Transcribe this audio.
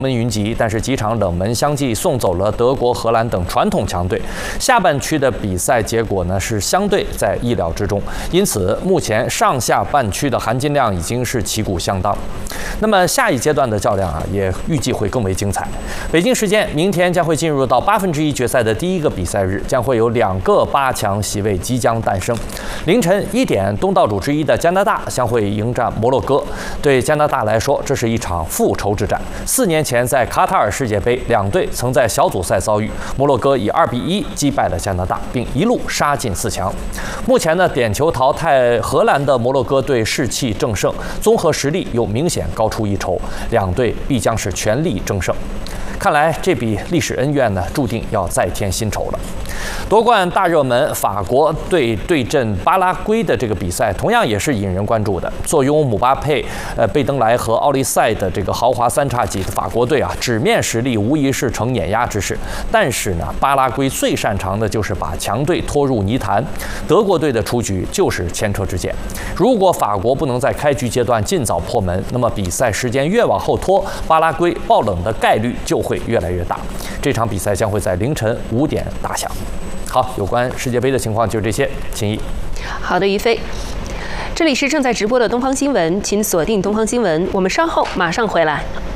门云集，但是几场冷门相继送走了德国、荷兰等传统强队。下半区的比赛结果呢是相对在意料之中，因此目前上下半区的含金量已经是旗鼓相当。那么下一阶段的较量也预计会更为精彩。北京时间明天将会进入到1/8决赛的第一个比赛日，将会有2个8强席位即将诞生。凌晨1点，东道主之一的加拿大将会迎战摩洛哥。对加拿大来说，这是一场复仇之战。4年前在卡塔尔世界杯，两队曾在小组赛遭遇，摩洛哥以2-1击败了加拿大，并一路杀进4强。目前呢，点球淘汰荷兰的摩洛哥队士气正盛，综合实力又明显高出一筹，两队必将是全力争胜。看来这笔历史恩怨呢，注定要再添新仇了。夺冠大热门法国队对阵巴拉圭的这个比赛，同样也是引人关注的。坐拥姆巴佩、贝登莱和奥利赛的这个豪华三叉戟的法国队纸面实力无疑是呈碾压之势。但是呢，巴拉圭最擅长的就是把强队拖入泥潭，德国队的出局就是前车之鉴。如果法国不能在开局阶段尽早破门，那么比赛时间越往后拖，巴拉圭爆冷的概率就会越来越大。这场比赛将会在凌晨5点打响。好，有关世界杯的情况就是这些，秦毅。 好的，于飞。这里是正在直播的东方新闻，请锁定东方新闻，我们稍后马上回来。